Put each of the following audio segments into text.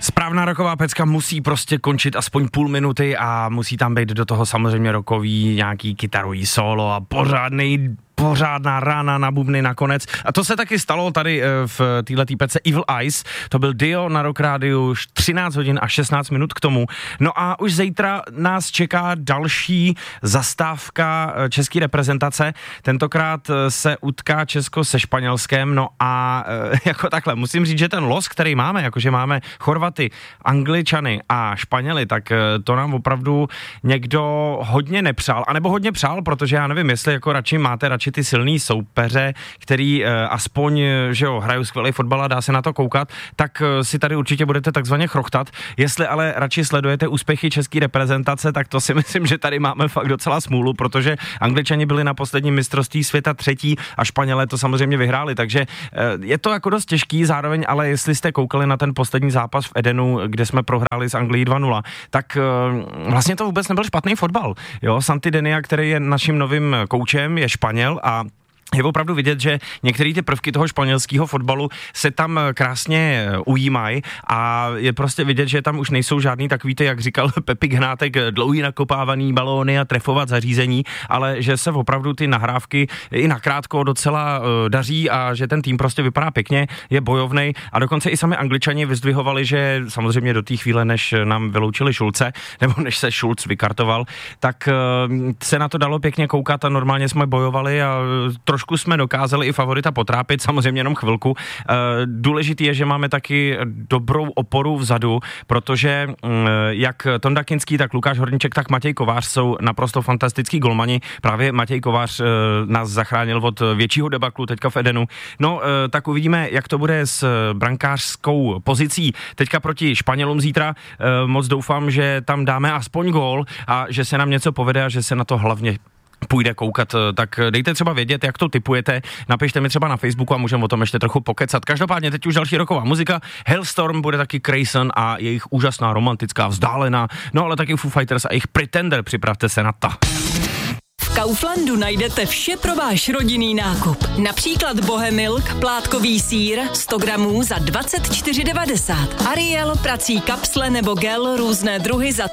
Správná rocková pecka musí prostě končit aspoň půl minuty a musí tam být do toho samozřejmě rockový nějaký kytarový solo a pořádná rána na bubny nakonec. A to se taky stalo tady v této pece Evil Eyes. To byl Dio na Rock Rádiu, 13 hodin a 16 minut k tomu. No a už zítra nás čeká další zastávka české reprezentace. Tentokrát se utká Česko se Španělskem. No a jako takhle, musím říct, že ten los, který máme, jakože máme Chorvaty, Angličany a Španěly, tak to nám opravdu někdo hodně nepřál. Anebo hodně přál, protože já nevím, jestli jako máte radši ty silný soupeře, který aspoň, že jo, hrajou skvělý fotbal a dá se na to koukat, tak si tady určitě budete takzvaně chrochtat. Jestli ale radši sledujete úspěchy české reprezentace, tak to si myslím, že tady máme fakt docela smůlu, protože Angličani byli na posledním mistrovství světa 3. a Španělé to samozřejmě vyhráli, takže je to jako dost těžký zároveň, ale jestli jste koukali na ten poslední zápas v Edenu, kde jsme prohráli s Anglií 2-0, tak vlastně to vůbec nebyl špatný fotbal. Jo, Santi Denia, který je naším novým koučem, je Španěl a je opravdu vidět, že některé ty prvky toho španělského fotbalu se tam krásně ujímají a je prostě vidět, že tam už nejsou žádný takový ty, jak říkal Pepik Hnátek, dlouhý nakopávaný balóny a trefovat zařízení, ale že se opravdu ty nahrávky i nakrátko docela daří a že ten tým prostě vypadá pěkně, je bojovnej a dokonce i sami Angličani vyzdvihovali, že samozřejmě do té chvíle, než nám vyloučili Šulce, nebo než se Šulc vykartoval, tak se na to dalo pěkně koukat a normálně jsme bojovali a trošku jsme dokázali i favorita potrápit, samozřejmě jenom chvilku. Důležitý je, že máme taky dobrou oporu vzadu, protože jak Tonda Kinský, tak Lukáš Horníček, tak Matěj Kovář jsou naprosto fantastický golmani. Právě Matěj Kovář nás zachránil od většího debaklu teďka v Edenu. No, tak uvidíme, jak to bude s brankářskou pozicí teďka proti Španělům zítra. Moc doufám, že tam dáme aspoň gól a že se nám něco povede a že se na to hlavně půjde koukat, tak dejte třeba vědět, jak to tipujete, napište mi třeba na Facebooku a můžeme o tom ještě trochu pokecat. Každopádně teď už další rocková muzika, Hellstorm bude taky Grayson a jejich úžasná romantická Vzdálená, no ale taky Foo Fighters a jejich Pretender, připravte se na to. V Kauflandu najdete vše pro váš rodinný nákup. Například Bohemilk, plátkový sýr, 100 gramů za 24,90. Ariel, prací kapsle nebo gel, různé druhy za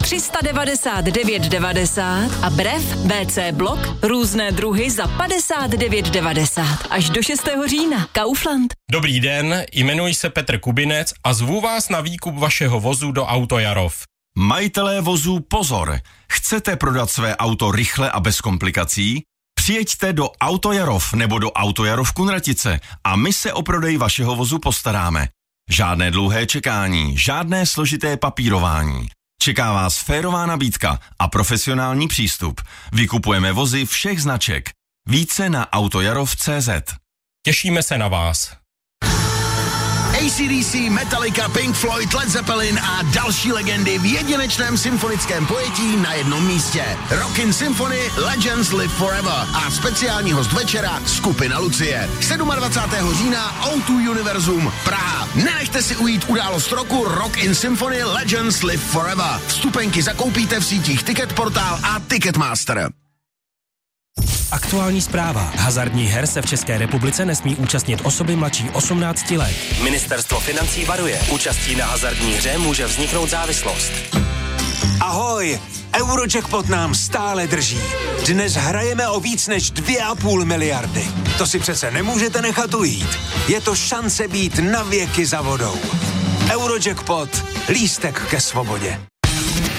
399,90. A Brev, BC Blok, různé druhy za 59,90. Až do 6. října. Kaufland. Dobrý den, jmenuji se Petr Kubinec a zvu vás na výkup vašeho vozu do Auto Jarov. Majitelé vozů pozor! Chcete prodat své auto rychle a bez komplikací? Přijeďte do Auto Jarov nebo do Auto Jarov Kunratice a my se o prodej vašeho vozu postaráme. Žádné dlouhé čekání, žádné složité papírování. Čeká vás férová nabídka a profesionální přístup. Vykupujeme vozy všech značek. Více na autojarov.cz. Těšíme se na vás. AC/DC, Metallica, Pink Floyd, Led Zeppelin a další legendy v jedinečném symfonickém pojetí na jednom místě. Rockin' Symphony Legends Live Forever a speciální host večera skupina Lucie. 27. října O2 Univerzum Praha. Nenechte si ujít událost roku Rockin' Symphony Legends Live Forever. Vstupenky zakoupíte v sítích Ticketportal a Ticketmaster. Aktuální zpráva. Hazardních her se v České republice nesmí účastnit osoby mladší 18 let. Ministerstvo financí varuje. Účastí na hazardní hře může vzniknout závislost. Ahoj! Eurojackpot nám stále drží. Dnes hrajeme o víc než 2,5 miliardy. To si přece nemůžete nechat ujít. Je to šance být na věky za vodou. Eurojackpot. Lístek ke svobodě.